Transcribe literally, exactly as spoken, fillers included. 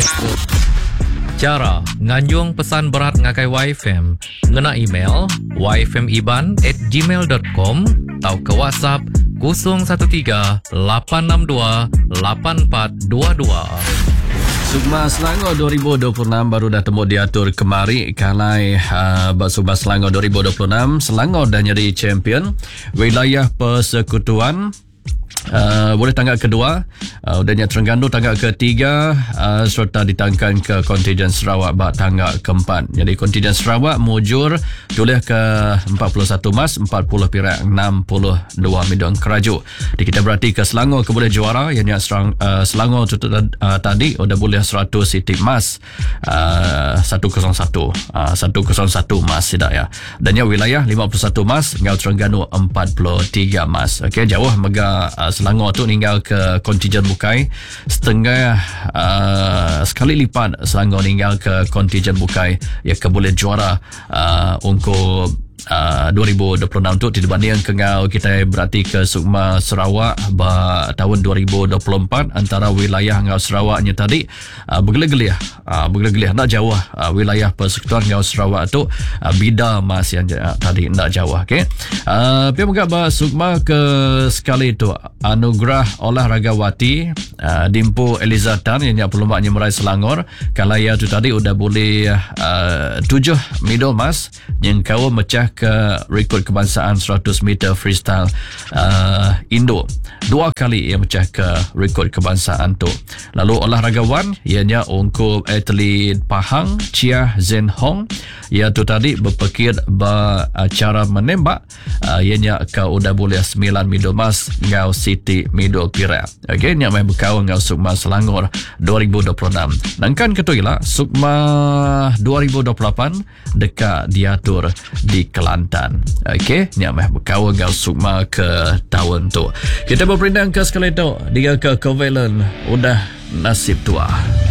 Cara nganjung pesan berat ngakai Y F M ngena email y f m iban at gmail dot com atau ke WhatsApp kosong satu tiga lapan enam dua lapan empat dua dua. Sukma Selangor dua ribu dua puluh enam baru dah temu diatur kemari kalai uh, Sukma Selangor dua ribu dua puluh enam. Selangor dah jadi champion wilayah persekutuan. Uh, boleh tanggap kedua, uh, udahnya Terengganu tanggap ketiga, uh, serta ditangkan ke kontijen Sarawak bak tanggap keempat. Jadi kontijen Sarawak mujur tulis ke empat puluh satu emas, empat puluh perak, enam puluh dua medal keraju. Jadi kita berarti ke Selangor ke boleh juara, yang serang, uh, Selangor tu uh, tadi udah boleh seratus titik emas, uh, seratus satu, uh, seratus satu emas tidak ya. Dan yang wilayah lima puluh satu emas, ngau Terengganu empat puluh tiga emas. Okey, jauh mega uh, Selangor tu tinggal ke kontijen Bukai setengah uh, sekali lipat Selangor tinggal ke kontijen Bukai yang ke boleh juara uh, untuk Uh, dua ribu dua puluh enam tu dibanding kengau kita berarti ke Sukma Sarawak ba tahun dua ribu dua puluh empat antara wilayah ngau Sarawaknya tadi uh, bergelih-gelih uh, bergelih-gelih nak jauh uh, wilayah persekutuan ngau Sarawak tu uh, bida mas yang uh, tadi nak jauh. Okey, uh, pi moga ba Sukma ke sekali tu anugerah olahragawati uh, Dimpu Eliza Tan yang pelumaknya meraih Selangor kalau ia tu tadi udah boleh uh, tujuh medal emas yang kau mecah ke rekod kebangsaan seratus meter freestyle uh, Indo. Dua kali ia pecah ke rekod kebangsaan tu. Lalu olahragawan ianya untuk atlet Pahang Chia Zen Hong, iaitu tadi berpikir ba uh, cara menembak uh, ianya kau udah boleh sembilan medal emas ngau Siti medal perak. Okey, ni main berkawan ngau Sukma Selangor dua ribu dua puluh enam. Nangkan ketuilah Sukma dua ribu dua puluh lapan dekat diatur di Kelantan. Okey, ni mah berkawan ngau Sukma ke tahun tu. Kita berpindah ke sekali tu dia ke Covalent udah nasib tua.